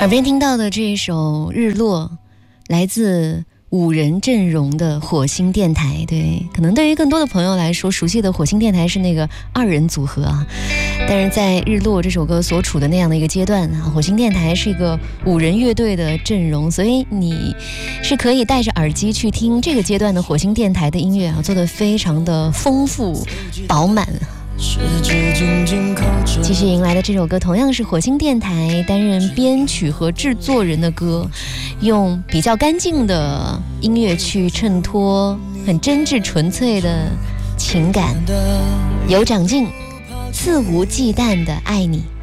耳边听到的这一首《日落》，来自5人阵容的火星电台。对，可能对于更多的朋友来说，熟悉的火星电台是那个2人组合啊。但是在《日落》这首歌所处的那样的一个阶段啊，火星电台是一个5人乐队的阵容，所以你是可以戴着耳机去听这个阶段的火星电台的音乐啊，做得非常的丰富饱满。继续迎来的这首歌同样是火星电台担任编曲和制作人的歌，用比较干净的音乐去衬托很真挚纯粹的情感，有长进，肆无忌惮的爱你。